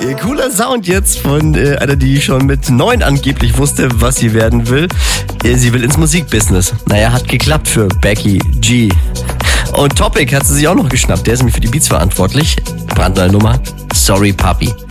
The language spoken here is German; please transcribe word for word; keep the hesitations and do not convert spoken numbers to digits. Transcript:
Cooler Sound jetzt von äh, einer, die schon mit neun angeblich wusste, was sie werden will. Äh, sie will ins Musikbusiness. Naja, hat geklappt für Becky G. Und Topic hat sie sich auch noch geschnappt. Der ist nämlich für die Beats verantwortlich. Brandneue Nummer. Sorry, Papi.